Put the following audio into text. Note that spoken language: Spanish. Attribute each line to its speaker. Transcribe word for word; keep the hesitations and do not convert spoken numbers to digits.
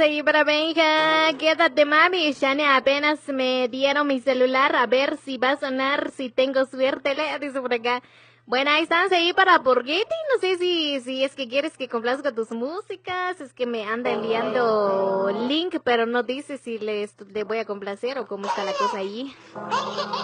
Speaker 1: Sí, para Benja, quédate mami, ya ni apenas me dieron mi celular, a ver si va a sonar, si tengo suerte, le dice por acá. Bueno, ahí están, seguí para Borghetti, no sé si, si es que quieres que complazca tus músicas, es que me anda enviando link, pero no dice si les, le voy a complacer o cómo está la cosa ahí.